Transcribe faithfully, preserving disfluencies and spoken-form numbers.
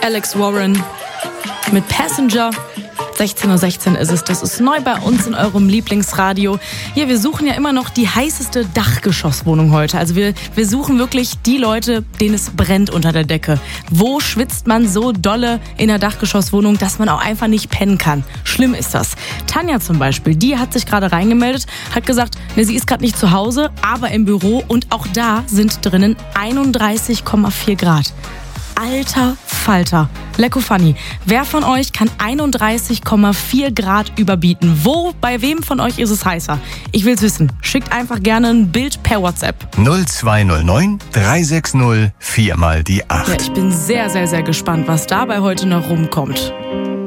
Alex Warren mit Passenger. sechzehn Uhr sechzehn ist es. Das ist neu bei uns in eurem Lieblingsradio. Hier, wir suchen ja immer noch die heißeste Dachgeschosswohnung heute. Also wir, wir suchen wirklich die Leute, denen es brennt unter der Decke. Wo schwitzt man so dolle in der Dachgeschosswohnung, dass man auch einfach nicht pennen kann? Schlimm ist das. Tanja zum Beispiel, die hat sich gerade reingemeldet, hat gesagt, ne, sie ist gerade nicht zu Hause, aber im Büro. Und auch da sind drinnen einunddreißig Komma vier Grad. Alter Falter. Lecko funny. Wer von euch kann einunddreißig Komma vier Grad überbieten? Wo, bei wem von euch ist es heißer? Ich will's wissen. Schickt einfach gerne ein Bild per WhatsApp. null zwei null neun drei sechs null vier mal die acht. Ja, ich bin sehr, sehr, sehr gespannt, was dabei heute noch rumkommt.